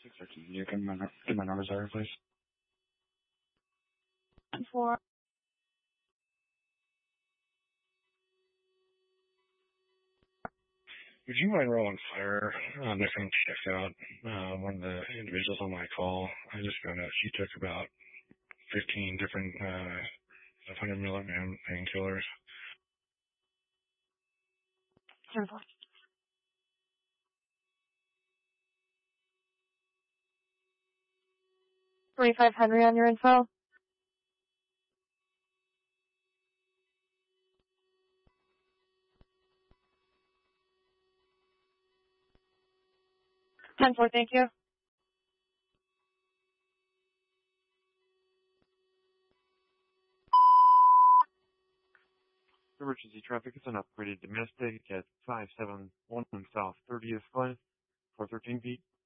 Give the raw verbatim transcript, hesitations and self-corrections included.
six thirty. You can my, get my number, sorry, please. Four. Would you mind rolling fire on the come check out uh, one of the individuals on my call? I just found out she took about fifteen different uh, one hundred milligram painkillers. twenty-five Henry on your info. ten four, thank you. Emergency traffic is an upgraded domestic at five seven one South thirtieth Glen, four thirteen feet.